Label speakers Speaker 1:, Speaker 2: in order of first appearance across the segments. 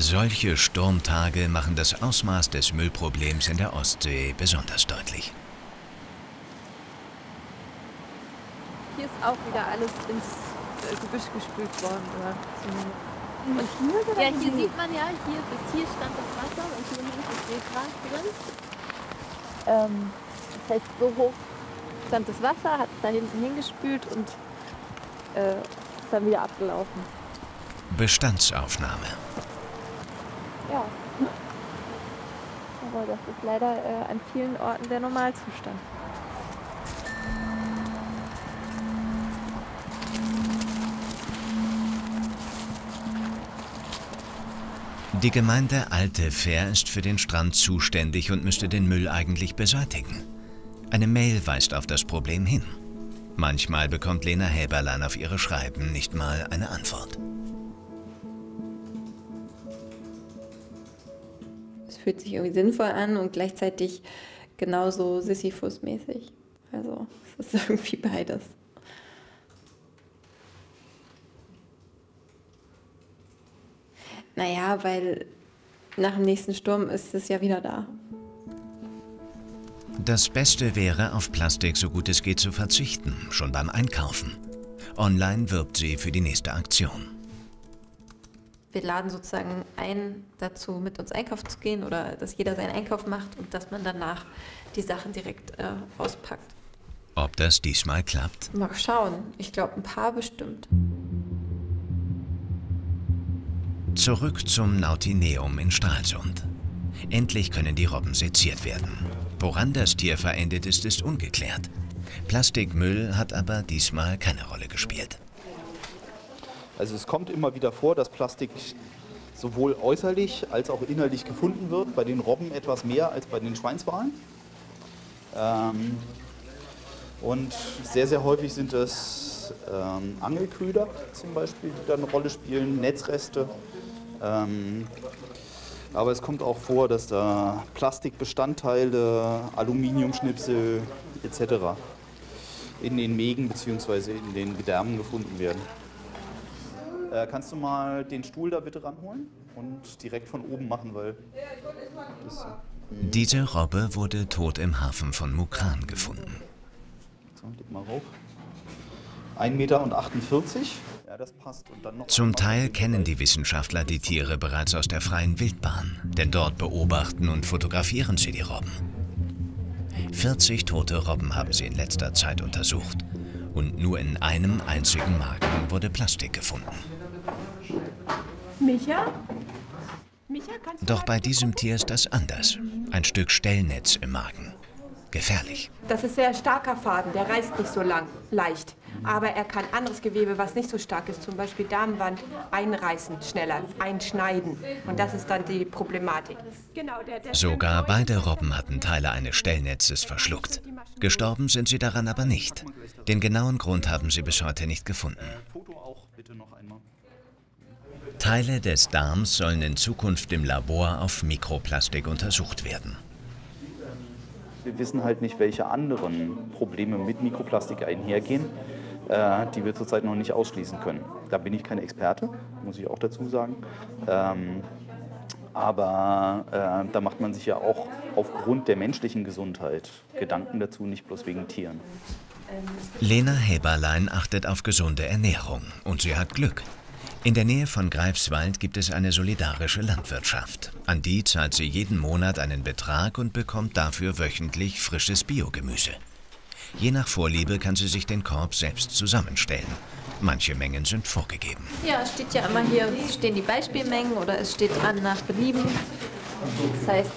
Speaker 1: Solche Sturmtage machen das Ausmaß des Müllproblems in der Ostsee besonders deutlich.
Speaker 2: Hier ist auch wieder alles ins Gebüsch gespült worden. Oder und hier, ja, hier sieht man ja, bis hier stand das Wasser und hier hinten ist Seegras drin. Das heißt, so hoch stand das Wasser, hat es da hinten hingespült und ist dann wieder abgelaufen.
Speaker 1: Bestandsaufnahme.
Speaker 2: Ja. Aber das ist leider an vielen Orten der Normalzustand.
Speaker 1: Die Gemeinde Alte Fähr ist für den Strand zuständig und müsste den Müll eigentlich beseitigen. Eine Mail weist auf das Problem hin. Manchmal bekommt Lena Häberlein auf ihre Schreiben nicht mal eine Antwort.
Speaker 2: Es fühlt sich irgendwie sinnvoll an und gleichzeitig genauso Sisyphus-mäßig. Also es ist irgendwie beides. Naja, weil nach dem nächsten Sturm ist es ja wieder da.
Speaker 1: Das Beste wäre, auf Plastik so gut es geht zu verzichten, schon beim Einkaufen. Online wirbt sie für die nächste Aktion.
Speaker 2: Wir laden sozusagen ein, dazu mit uns einkaufen zu gehen oder dass jeder seinen Einkauf macht und dass man danach die Sachen direkt auspackt.
Speaker 1: Ob das diesmal klappt?
Speaker 2: Mal schauen. Ich glaube, ein paar bestimmt.
Speaker 1: Zurück zum Nautineum in Stralsund. Endlich können die Robben seziert werden. Woran das Tier verendet ist, ist ungeklärt. Plastikmüll hat aber diesmal keine Rolle gespielt.
Speaker 3: Also es kommt immer wieder vor, dass Plastik sowohl äußerlich als auch innerlich gefunden wird. Bei den Robben etwas mehr als bei den Schweinswalen. Und sehr, sehr häufig sind es Angelköder zum Beispiel, die da eine Rolle spielen, Netzreste. Aber es kommt auch vor, dass da Plastikbestandteile, Aluminiumschnipsel etc. in den Mägen bzw. in den Gedärmen gefunden werden. Kannst du mal den Stuhl da bitte ranholen und direkt von oben machen, weil das,
Speaker 1: Diese Robbe wurde tot im Hafen von Mukran gefunden.
Speaker 3: So, leg mal rauf. 1,48 Meter. Ja, das passt. Und dann noch
Speaker 1: Zum Teil kennen die Wissenschaftler die Tiere bereits aus der freien Wildbahn, denn dort beobachten und fotografieren sie die Robben. 40 tote Robben haben sie in letzter Zeit untersucht und nur in einem einzigen Magen wurde Plastik gefunden.
Speaker 4: Micha?
Speaker 1: Doch bei diesem Tier ist das anders. Ein Stück Stellnetz im Magen. Gefährlich.
Speaker 4: Das ist sehr starker Faden, der reißt nicht so leicht. Aber er kann anderes Gewebe, was nicht so stark ist, zum Beispiel Darmwand, einreißen schneller, einschneiden. Und das ist dann die Problematik. Genau,
Speaker 1: Sogar beide Robben hatten Teile eines Stellnetzes verschluckt. Gestorben sind sie daran aber nicht. Den genauen Grund haben sie bis heute nicht gefunden. Teile des Darms sollen in Zukunft im Labor auf Mikroplastik untersucht werden.
Speaker 3: Wir wissen halt nicht, welche anderen Probleme mit Mikroplastik einhergehen, die wir zurzeit noch nicht ausschließen können. Da bin ich kein Experte, muss ich auch dazu sagen. Aber da macht man sich ja auch aufgrund der menschlichen Gesundheit Gedanken dazu, nicht bloß wegen Tieren.
Speaker 1: Lena Häberlein achtet auf gesunde Ernährung und sie hat Glück. In der Nähe von Greifswald gibt es eine solidarische Landwirtschaft. An die zahlt sie jeden Monat einen Betrag und bekommt dafür wöchentlich frisches Biogemüse. Je nach Vorliebe kann sie sich den Korb selbst zusammenstellen. Manche Mengen sind vorgegeben.
Speaker 2: Ja, es steht ja immer hier, es stehen die Beispielmengen oder es steht dran nach Belieben. Das heißt,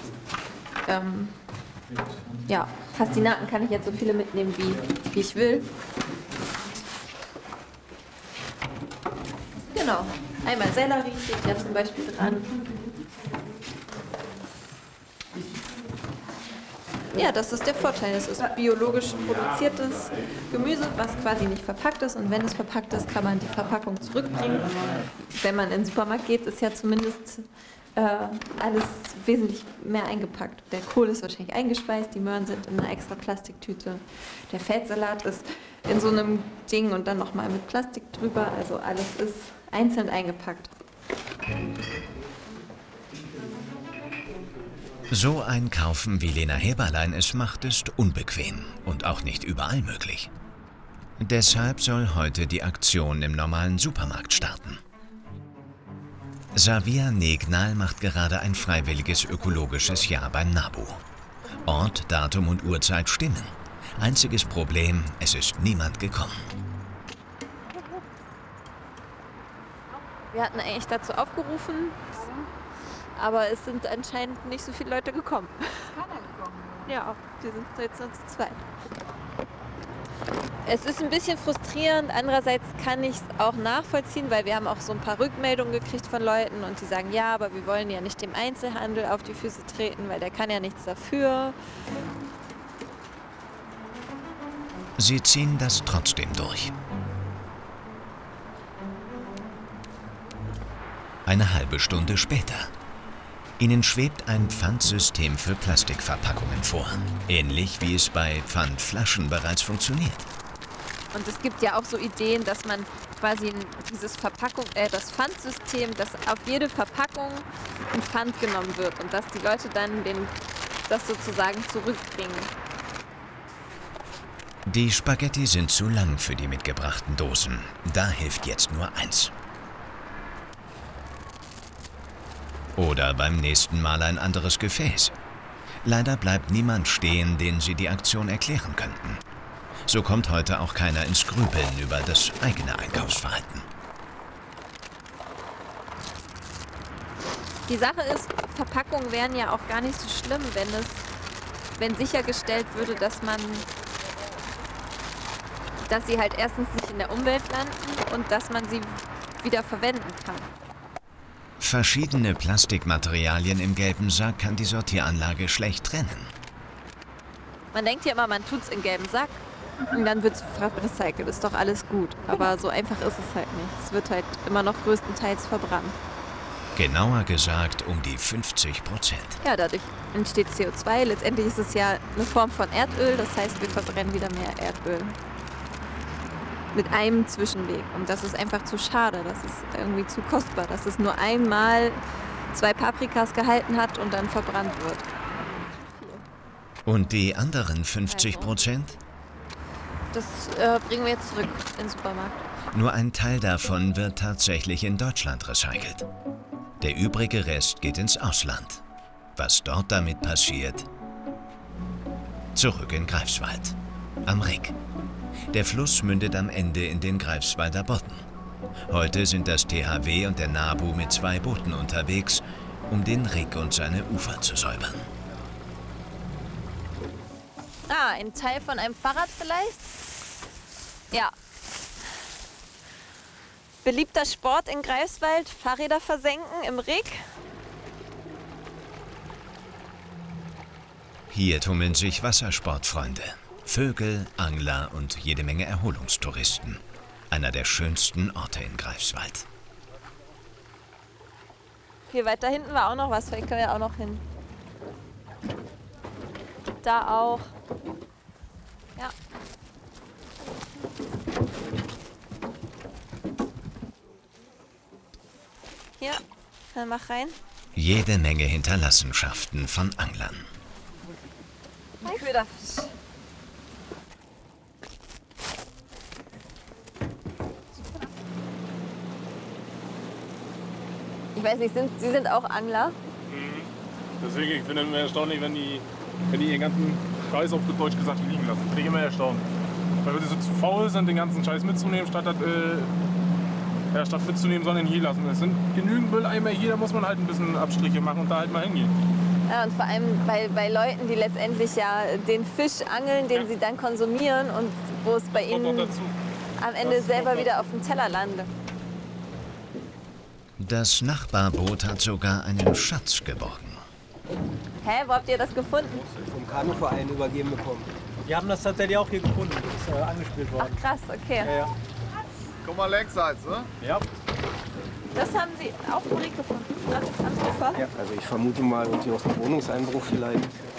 Speaker 2: ja, Pastinaken kann ich jetzt so viele mitnehmen, wie ich will. Genau, einmal Sellerie steht ja zum Beispiel dran. Ja, das ist der Vorteil. Es ist biologisch produziertes Gemüse, was quasi nicht verpackt ist. Und wenn es verpackt ist, kann man die Verpackung zurückbringen. Wenn man in den Supermarkt geht, ist ja zumindest alles wesentlich mehr eingepackt. Der Kohl ist wahrscheinlich eingeschweißt, die Möhren sind in einer extra Plastiktüte. Der Feldsalat ist in so einem Ding und dann nochmal mit Plastik drüber. Also alles ist einzeln eingepackt.
Speaker 1: So einkaufen, wie Lena Heberlein es macht, ist unbequem und auch nicht überall möglich. Deshalb soll heute die Aktion im normalen Supermarkt starten. Savia Negnal macht gerade ein freiwilliges ökologisches Jahr beim NABU. Ort, Datum und Uhrzeit stimmen. Einziges Problem, es ist niemand gekommen.
Speaker 2: Wir hatten eigentlich dazu aufgerufen, aber es sind anscheinend nicht so viele Leute gekommen. Keiner gekommen? Ja, wir sind jetzt nur zu zweit. Es ist ein bisschen frustrierend, andererseits kann ich es auch nachvollziehen, weil wir haben auch so ein paar Rückmeldungen gekriegt von Leuten und die sagen, ja, aber wir wollen ja nicht dem Einzelhandel auf die Füße treten, weil der kann ja nichts dafür.
Speaker 1: Sie ziehen das trotzdem durch. Eine halbe Stunde später. Ihnen schwebt ein Pfandsystem für Plastikverpackungen vor. Ähnlich wie es bei Pfandflaschen bereits funktioniert.
Speaker 2: Und es gibt ja auch so Ideen, dass man quasi das Pfandsystem, dass auf jede Verpackung ein Pfand genommen wird und dass die Leute dann das sozusagen zurückbringen.
Speaker 1: Die Spaghetti sind zu lang für die mitgebrachten Dosen. Da hilft jetzt nur eins. Oder beim nächsten Mal ein anderes Gefäß. Leider bleibt niemand stehen, den sie die Aktion erklären könnten. So kommt heute auch keiner ins Grübeln über das eigene Einkaufsverhalten.
Speaker 2: Die Sache ist, Verpackungen wären ja auch gar nicht so schlimm, wenn sichergestellt würde, dass sie halt erstens nicht in der Umwelt landen und dass man sie wieder verwenden kann.
Speaker 1: Verschiedene Plastikmaterialien im gelben Sack kann die Sortieranlage schlecht trennen.
Speaker 2: Man denkt ja immer, man tut's in gelben Sack und dann wird's recycelt. Ist doch alles gut. Aber so einfach ist es halt nicht. Es wird halt immer noch größtenteils verbrannt.
Speaker 1: Genauer gesagt um die 50%.
Speaker 2: Ja, dadurch entsteht CO2. Letztendlich ist es ja eine Form von Erdöl. Das heißt, wir verbrennen wieder mehr Erdöl. Mit einem Zwischenweg. Und das ist einfach zu schade. Das ist irgendwie zu kostbar, dass es nur einmal 2 Paprikas gehalten hat und dann verbrannt wird.
Speaker 1: Und die anderen 50%?
Speaker 2: Das bringen wir jetzt zurück in den Supermarkt.
Speaker 1: Nur ein Teil davon wird tatsächlich in Deutschland recycelt. Der übrige Rest geht ins Ausland. Was dort damit passiert? Zurück in Greifswald. Am Rick. Der Fluss mündet am Ende in den Greifswalder Bodden. Heute sind das THW und der NABU mit 2 Booten unterwegs, um den Rick und seine Ufer zu säubern.
Speaker 2: Ah, ein Teil von einem Fahrrad vielleicht? Ja. Beliebter Sport in Greifswald, Fahrräder versenken im Rick.
Speaker 1: Hier tummeln sich Wassersportfreunde. Vögel, Angler und jede Menge Erholungstouristen. Einer der schönsten Orte in Greifswald.
Speaker 2: Hier weiter hinten war auch noch was, vielleicht können wir auch noch hin. Da auch. Ja. Hier, dann mach rein.
Speaker 1: Jede Menge Hinterlassenschaften von Anglern.
Speaker 2: Köderfisch. Ich weiß nicht, Sie sind auch Angler?
Speaker 5: Deswegen, ich finde es immer erstaunlich, wenn die ihren ganzen Scheiß auf gut Deutsch gesagt liegen lassen. Finde ich immer erstaunt. Weil sie so zu faul sind, den ganzen Scheiß mitzunehmen, statt mitzunehmen, sondern hier lassen. Es sind genügend Mülleimer hier, da muss man halt ein bisschen Abstriche machen und da halt mal hingehen.
Speaker 2: Ja, und vor allem bei Leuten, die letztendlich ja den Fisch angeln, den sie dann konsumieren und wo es bei ihnen am Ende selber wieder auf dem Teller landet.
Speaker 1: Das Nachbarboot hat sogar einen Schatz geborgen.
Speaker 2: Hä, wo habt ihr das gefunden?
Speaker 6: Vom Kanuverein übergeben bekommen. Die haben das tatsächlich auch hier gefunden. Das ist angespielt worden.
Speaker 2: Ach krass, okay.
Speaker 6: Ja.
Speaker 7: Guck mal längsseits, ne?
Speaker 6: Ja.
Speaker 2: Das haben Sie auf dem Rick gefunden? Am Ufer?
Speaker 6: Ja. Also ich vermute mal irgendwie aus dem Wohnungseinbruch vielleicht.